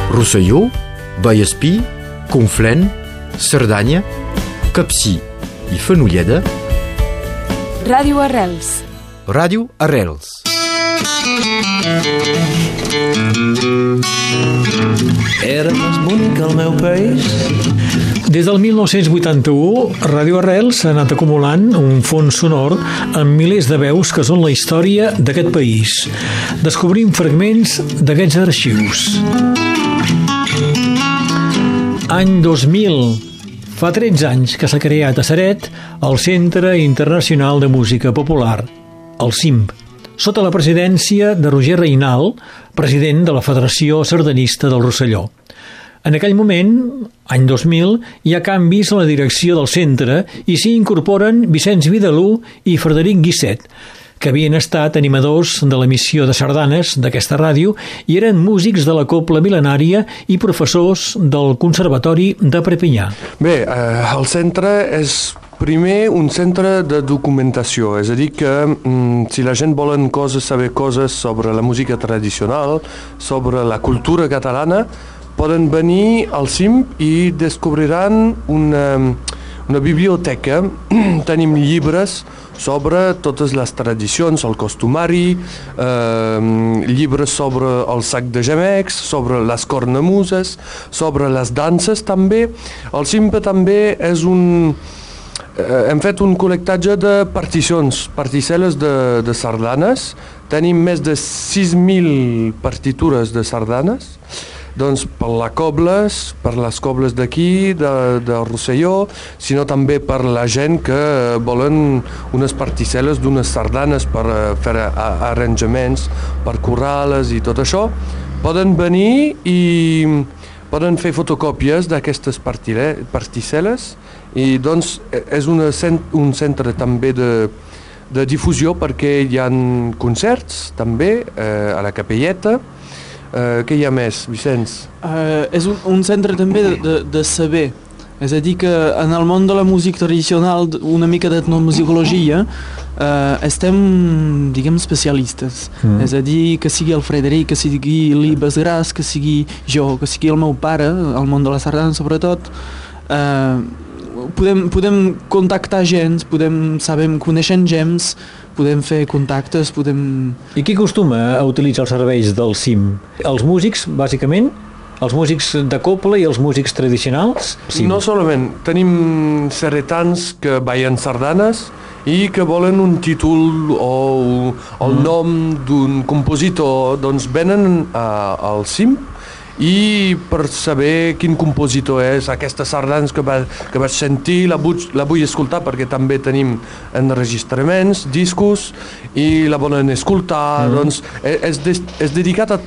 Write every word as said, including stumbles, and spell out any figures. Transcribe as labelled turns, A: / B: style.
A: Rosselló, Vallespí, Conflent, Cerdanya, Capcir i Fenolleda.
B: Ràdio Arrels.
A: Ràdio Arrels.
C: Era més bonic el meu país.
D: Des del mil nou-cents vuitanta-u, Ràdio Arrels ha anat acumulant un fons sonor amb milers de veus que són la història d'aquest país. Descobrim fragments d'aquests arxius. Any dos mil. Fa tretze anys que s'ha creat a Ceret el Centre Internacional de Música Popular, el C I M P, sota la presidència de Roger Reynal, president de la Federació Sardanista del Rosselló. En aquell moment, any dos mil, hi ha canvis a la direcció del centre i s'hi incorporen Vicenç Vidalú i Frederic Guisset, que havien estat animadors de l'emissió de sardanes d'aquesta ràdio i eren músics de la cobla mil·lenària i professors del Conservatori de Perpinyà.
E: Bé, eh, el centre és primer un centre de documentació, és a dir que mm, si la gent volen coses, saber coses sobre la música tradicional, sobre la cultura catalana, poden venir al C I M P i descobriran una, una biblioteca. Tenim llibres sobre totes les tradicions, el costumari, eh, llibres sobre el sac de gemecs, sobre les cornamuses, sobre les danses també. El C I M P també és un... Eh, hem fet un col·lectatge de particions, particel·les de, de sardanes. Tenim més de sis mil partitures de sardanes. Doncs per les cobles, per les cobles d'aquí, de, de Rosselló, sinó també per la gent que volen unes particel·les d'unes sardanes per fer arranjaments, per currar-les i tot això. Poden venir i poden fer fotocòpies d'aquestes particel·les i doncs és una, un centre també de, de difusió perquè hi ha concerts també eh, a la Capelleta. Uh, què hi ha més, Vicenç?
F: Uh, és un, un centre també de, de, de saber, és a dir que en el món de la música tradicional, una mica d'etnomusicologia, uh, estem, diguem, especialistes. Mm. És a dir, que sigui el Frederic, que sigui l'Ibes Gras, que sigui jo, que sigui el meu pare, el món de la sardana sobretot, uh, podem, podem contactar gens, podem, sabem, coneixen gens, podem fer contactes, podem...
D: I qui acostuma a utilitzar els serveis del C I M P? Els músics, bàsicament? Els músics de cobla i els músics tradicionals?
E: Sí. No solament. Tenim ceretans que ballen sardanes i que volen un títol o el mm. nom d'un compositor, doncs venen a, al C I M P i per saber quin compositor és aquestes sardanes que, va, que vaig sentir, la vull, la vull escoltar perquè també tenim enregistraments, discos i la volen escoltar, mm. doncs és, és dedicat a